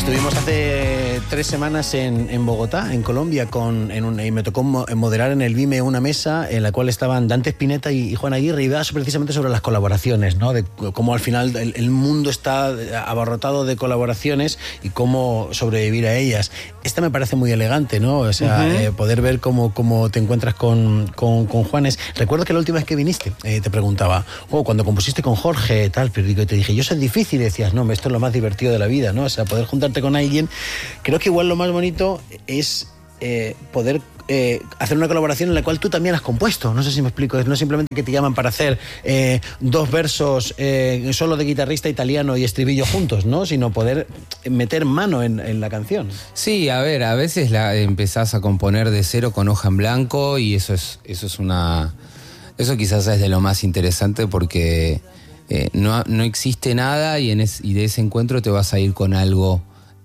Estuvimos hace 3 semanas en Bogotá, en Colombia, y me tocó moderar en el Vime una mesa en la cual estaban Dante Spinetta y Juan Aguirre, y iba precisamente sobre las colaboraciones, ¿no? De cómo al final el mundo está abarrotado de colaboraciones y cómo sobrevivir a ellas. Esta me parece muy elegante, ¿no? O sea, poder ver cómo te encuentras con Juanes. Recuerdo que la última vez que viniste te preguntaba, cuando compusiste con Jorge, tal, pero te dije, yo soy difícil, y decías, no, esto es lo más divertido de la vida, ¿no? O sea, poder juntarte con alguien. Creo que igual lo más bonito es poder hacer una colaboración en la cual tú también has compuesto. No sé si me explico. No simplemente que te llaman para hacer 2 versos solo de guitarrista italiano y estribillo juntos, ¿no? Sino poder meter mano en la canción. Sí, a ver, a veces empezás a componer de cero con hoja en blanco, y eso quizás es de lo más interesante, porque no existe nada, y de ese encuentro te vas a ir con algo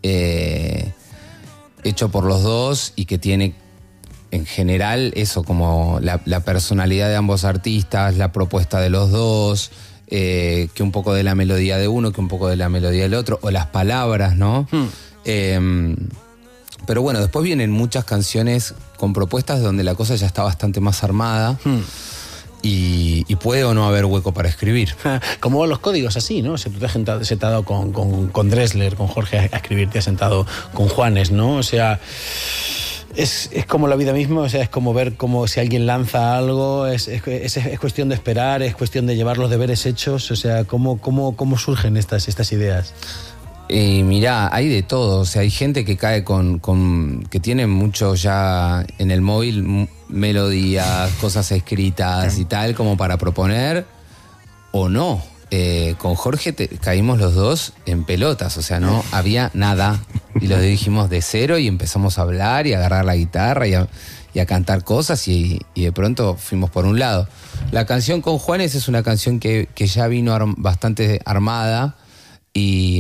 hecho por los dos, y que tiene en general eso, como la personalidad de ambos artistas, la propuesta de los dos, que un poco de la melodía de uno, que un poco de la melodía del otro, o las palabras, ¿no? Pero bueno, después vienen muchas canciones con propuestas donde la cosa ya está bastante más armada. Y puede o no haber hueco para escribir. Como los códigos así, ¿no? O sea, tú te has sentado con Drexler, con Jorge a escribir, te has sentado con Juanes, ¿no? O sea, es como la vida misma, o sea, es como ver como si alguien lanza algo, es cuestión de esperar, es cuestión de llevar los deberes hechos, o sea, ¿cómo surgen estas ideas? Mirá, hay de todo. O sea, hay gente que cae que tiene mucho ya en el móvil, melodías, cosas escritas y tal, como para proponer, o no. Con Jorge caímos los dos en pelotas, o sea, no había nada, y lo dijimos de cero, y empezamos a hablar y a agarrar la guitarra y a cantar cosas, y de pronto fuimos por un lado. La canción con Juanes es una canción que ya vino bastante armada, y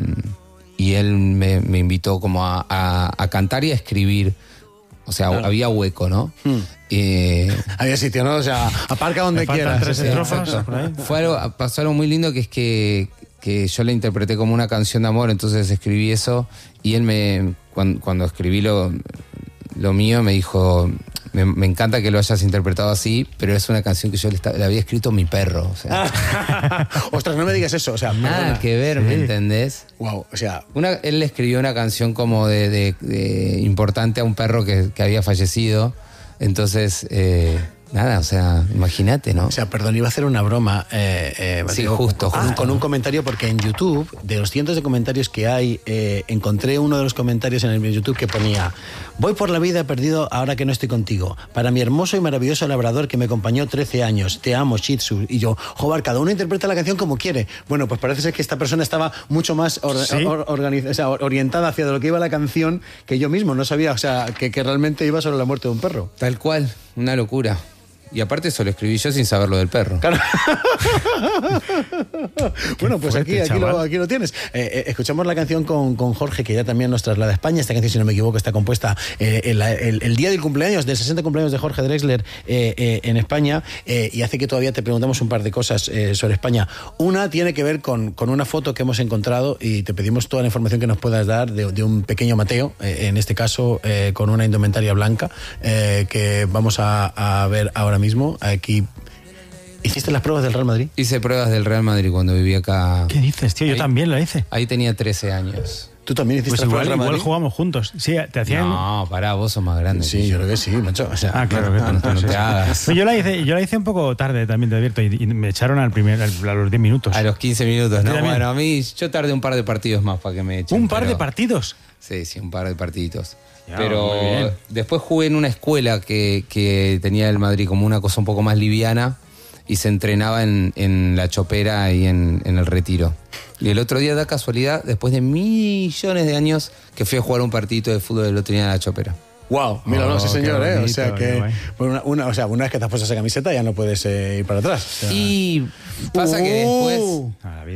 él me invitó como a cantar y a escribir. O sea, claro, había hueco, ¿no? Había sitio, ¿no? O sea, aparca donde quieras. 3 estrofas. Pasó algo muy lindo, que es que yo le interpreté como una canción de amor, entonces escribí eso, y él cuando escribí lo mío, me dijo, me encanta que lo hayas interpretado así, pero es una canción que yo le había escrito a mi perro. O sea. Ostras, no me digas eso. O sea, nada perdona. que ver, ¿me entendés? Wow, o sea. Él le escribió una canción como de importante a un perro que había fallecido. Entonces, nada, o sea, imagínate, ¿no? O sea, perdón, iba a hacer una broma. Sí, justo. Con un comentario, porque en YouTube, de los cientos de comentarios que hay, encontré uno de los comentarios en el YouTube que ponía: voy por la vida perdido ahora que no estoy contigo. Para mi hermoso y maravilloso labrador que me acompañó 13 años. Te amo, Shih Tzu. Y yo, joder, cada uno interpreta la canción como quiere. Bueno, pues parece ser que esta persona estaba mucho más orientada hacia lo que iba la canción que yo mismo. No sabía, o sea, que realmente iba sobre la muerte de un perro. Tal cual, una locura. Y aparte eso lo escribí yo sin saber lo del perro. Claro. Bueno, pues fuerte, aquí lo tienes. Escuchamos la canción con Jorge, que ya también nos traslada a España. Esta canción, si no me equivoco, está compuesta el día del cumpleaños, del 60 cumpleaños de Jorge Drexler en España, y hace que todavía te preguntamos un par de cosas sobre España. Una tiene que ver con una foto que hemos encontrado, y te pedimos toda la información que nos puedas dar de un pequeño Mateo, en este caso con una indumentaria blanca, que vamos a ver ahora mismo. Aquí. ¿Hiciste las pruebas del Real Madrid? Hice pruebas del Real Madrid cuando vivía acá. ¿Qué dices, tío? Yo también lo hice. Ahí tenía 13 años. ¿Tú también hiciste pues las pruebas del Real Madrid? Igual jugamos juntos. Sí, te hacían... No, pará, vos sos más grande. Sí, yo creo que sí, macho. O sea, claro. No te hagas. Yo la hice un poco tarde, también te advierto, y me echaron a los 10 minutos. A los 15 minutos, ¿no? También. Bueno, a mí yo tardé un par de partidos más para que me echen. ¿Un par de partidos? Sí, un par de partiditos. Ya, pero muy bien. después jugué en una escuela que tenía el Madrid como una cosa un poco más liviana, y se entrenaba en la Chopera y en el Retiro. Y el otro día, da casualidad, después de millones de años, que fui a jugar un partidito de fútbol el otro día en la Chopera. Wow, míralo, sí señor, bonito, o sea que una vez que te has puesto esa camiseta ya no puedes ir para atrás. O sea. Y pasa que después... A la vida.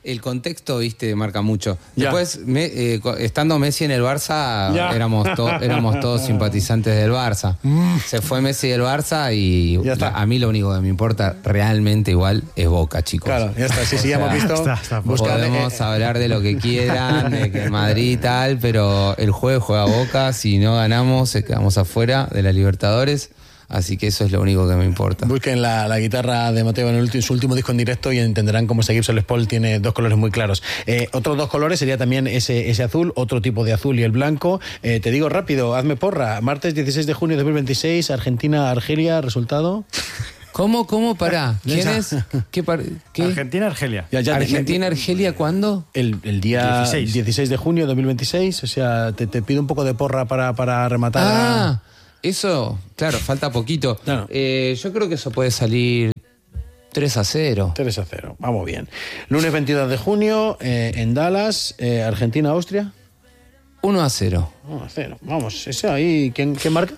El contexto, viste, marca mucho. Ya. Después, estando Messi en el Barça, éramos todos simpatizantes del Barça. Se fue Messi del Barça y Ya está. a mí lo único que me importa realmente igual es Boca, chicos. Claro, ya está. Sí, ya hemos visto. está. Podemos hablar de lo que quieran, de que Madrid y tal, pero el jueves juega Boca. Si no ganamos, quedamos afuera de la Libertadores. Así que eso es lo único que me importa. Busquen la guitarra de Mateo en su último disco en directo y entenderán cómo ese Gibson Les Paul tiene dos colores muy claros. Otros dos colores sería también ese azul, otro tipo de azul y el blanco. Te digo rápido, hazme porra. Martes 16 de junio de 2026, Argentina-Argelia, resultado. ¿Cómo? Pará. ¿Quién es? ¿Qué? Argentina-Argelia. ¿Argentina-Argelia cuándo? El día 16 de junio de 2026, o sea, te pido un poco de porra para rematar. Eso, claro, falta poquito. Claro. Yo creo que eso puede salir 3-0. 3-0, vamos bien. Lunes 22 de junio, en Dallas, Argentina-Austria. 1-0. 1-0, vamos, ese ahí, ¿quién marca?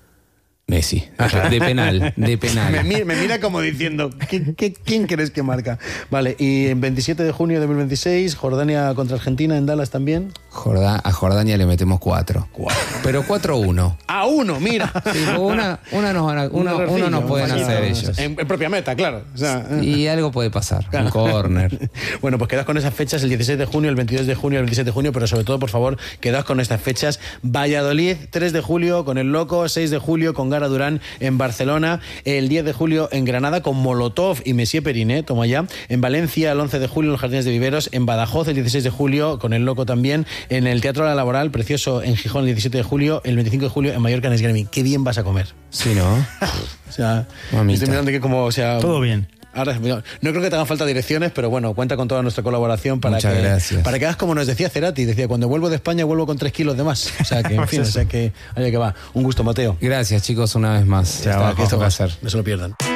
Messi, de penal. Me mira como diciendo, ¿quién crees que marca? Vale, y en 27 de junio de 2026, Jordania contra Argentina en Dallas también. A Jordania le metemos 4. Pero 4-1. A 1, mira. Sí, uno nos pueden hacer ellos. En propia meta, claro. O sea, y algo puede pasar, un córner. Bueno, pues quedad con esas fechas, el 16 de junio, el 22 de junio, el 27 de junio, pero sobre todo, por favor, quedad con estas fechas. Valladolid, 3 de julio con El Loco, 6 de julio con Gara Durán en Barcelona, el 10 de julio en Granada con Molotov y Messier Periné, toma ya, en Valencia el 11 de julio en los Jardines de Viveros, en Badajoz el 16 de julio con El Loco también, en el Teatro La Laboral, precioso, en Gijón el 17 de julio, el 25 de julio en Mallorca en Esgremi. Qué bien vas a comer. Sí, ¿no? O sea, Mamita. estoy mirando que como, o sea... Todo bien. Ahora, no creo que te hagan falta direcciones, pero bueno, cuenta con toda nuestra colaboración para Muchas gracias. Para que hagas como nos decía Cerati, decía, cuando vuelvo de España vuelvo con 3 kilos de más. O sea que, en fin, allá que va. Un gusto, Mateo. Gracias, chicos, una vez más. Chao, Esto va a ser. No se lo pierdan.